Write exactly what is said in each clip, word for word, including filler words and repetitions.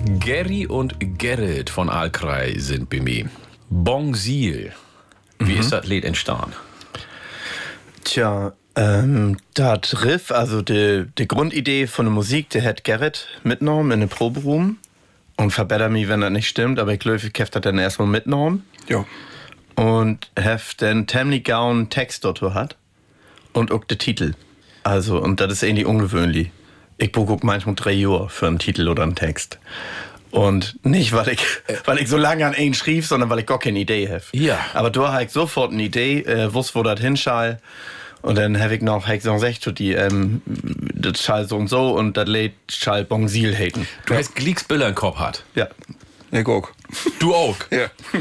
Gary und Gerrit von Aalkrei sind bei mir. Bongsiel. Wie mhm. ist das Lied entstanden? Tja, ähm, das Riff, also die, die Grundidee von der Musik, die hat Gerrit mitgenommen in den Proberaum. Und verbessert mich, wenn das nicht stimmt, aber ich glaube, ich habe das dann erstmal mitgenommen. Ja. Und habe dann ziemlich gauen Text dort hat. Und auch den Titel. Also, und das ist irgendwie ungewöhnlich. Ich brauche manchmal drei Jahre für einen Titel oder einen Text. Und nicht, weil ich, weil ich so lange an einen schrieb, sondern weil ich gar keine Idee habe. Ja. Aber da habe ich sofort eine Idee, äh, wusste, wo das hinschall. Und dann habe ich noch, hab ich noch gesagt, die, ähm, das schall so und so und das Lied schall Bongsiel haten. Du hast Glicksbiller im Kopf hat. Ja. Ich auch. Du auch? Ja.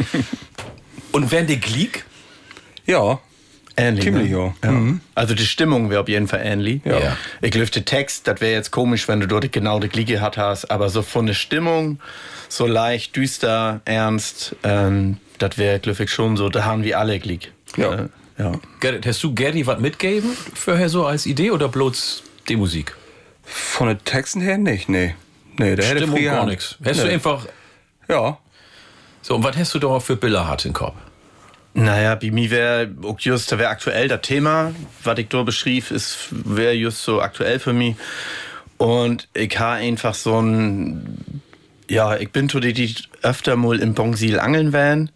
Und wenn die Glick? Ja. Ähnlich. Ziemlich, ne? ja. ja. Mhm. Also die Stimmung wäre auf jeden Fall ähnlich. Ja. Ja. Ich glaube, der Text, das wäre jetzt komisch, wenn du dort genau die Gliege hat hast, aber so von der Stimmung, so leicht, düster, ernst, ähm, das wäre, glaube ich, schon so, da haben wir alle Glieg. Ja. Äh, ja. Gerrit, hast du Gary was mitgegeben vorher so als Idee oder bloß die Musik? Von den Texten her nicht, nee. Nee, der hätte Stimmung früher gar Hand. nichts. Hast Nee. du einfach... Ja. So, und was hast du da für Bilder hat im Kopf? Naja, bei mir wäre auch just, da wäre aktuell das Thema, was ich da beschrieb, ist, wäre just so aktuell für mich. Und ich habe einfach so ein, ja, ich bin zu die, die öfter mal im Bongsiel angeln werden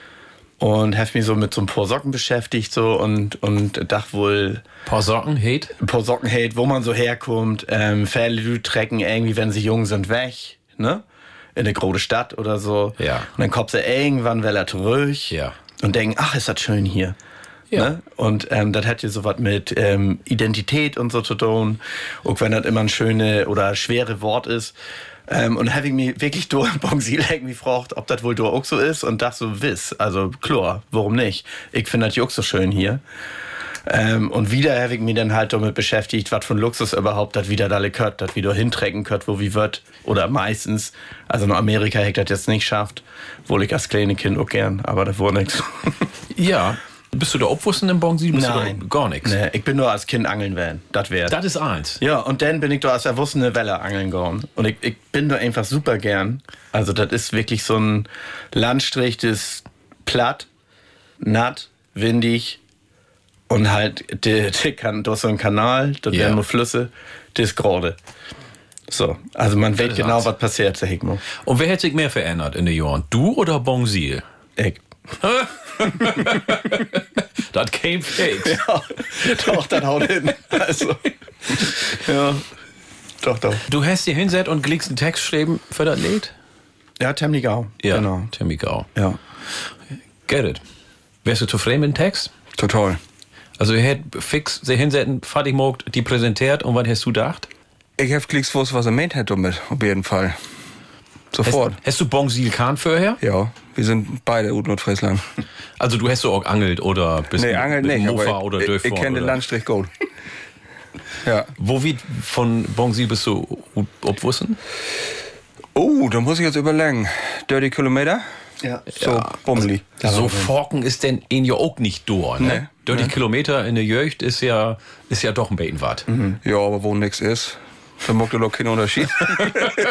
und habe mich so mit so ein paar Socken beschäftigt so und, und dachte wohl, Paar Socken, Hate? ein paar Socken hält, wo man so herkommt, ähm, viele Leute trecken irgendwie, wenn sie jung sind, weg, ne? In eine große Stadt oder so. Ja. Und dann kommt sie irgendwann wieder zurück. Ja. Und denken, ach, ist das schön hier. Ja. Ne? Und ähm, das hat ja so was mit ähm, Identität und so zu tun. Auch wenn das immer ein schönes oder schwere Wort ist. Ähm, und habe ich mich wirklich durch Bongsiel irgendwie gefragt, ob das wohl da auch so ist. Und dachte so, wiss, also klar, warum nicht? Ich finde das ja auch so schön hier. Ähm, und wieder habe ich mich dann halt damit beschäftigt, was von Luxus überhaupt das wieder da gehört, das wieder hintrecken könnt, wo wie wird. Oder meistens, also nur Amerika hätte das jetzt nicht schafft, wohl ich als kleine Kind auch gern, aber das war nichts. Ja. Bist du da obwussten im Bongsiel? Bist Nein. Du da gar nichts? Nee, ich bin nur als Kind angeln werden, das wäre. Das ist eins. Ja, und dann bin ich da als erwachsene Welle angeln gegangen. Und ich, ich bin da einfach super gern. Also das ist wirklich so ein Landstrich, das ist platt, natt, windig. Und halt, der, der kann, da ist so ein Kanal, dort Ja. werden nur Flüsse, das ist gerade. So, also man weiß ist genau, eins. was passiert, sag ich mal. Und wer hat sich mehr verändert in den Jahren? Du oder Bongsiel? Ich. Das came fix. Ja, doch, das haut hin. Also, ja, doch, doch. Du hast dir hinsetzt und klickst einen Text geschrieben für das Lied? Ja, Temligau. Ja, Genau. Timmy Gau. Ja. Gerrit, wärst du zufrieden mit dem Text? Total. Also ihr hättet fix sich hinsetzen, fertig gemacht, die präsentiert und was hast du gedacht? Ich hab gleich gewusst, was er meint hat damit, auf jeden Fall. Sofort. Hast, hast du Bongsiel kan vorher? Ja, wir sind beide ut Nordfriesland. Also du hast so auch angelt oder bist Nee, angelt mit nicht, Mofa aber oder ich, ich Dörfern kenne den oder- Landstrich gut. Ja. Wo wie von Bongsiel bist du obwussen? Oh, da muss ich jetzt überlegen. dreißig Kilometer? Ja. So, bummelig. So Forken ist denn in ja auch nicht durch, ne? Nee. dreißig Kilometer in der Jöcht ist ja, ist ja doch ein bisschen was. Ja, aber wo nix ist, dann macht er doch keinen Unterschied.